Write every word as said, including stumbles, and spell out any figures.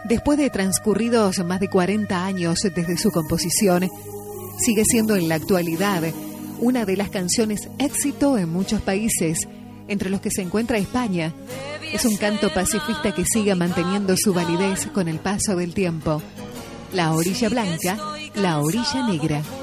Después de transcurridos más de cuarenta años desde su composición, sigue siendo en la actualidad una de las canciones éxito en muchos países, entre los que se encuentra España. Es un canto pacifista que sigue manteniendo su validez con el paso del tiempo. La orilla blanca, la orilla negra.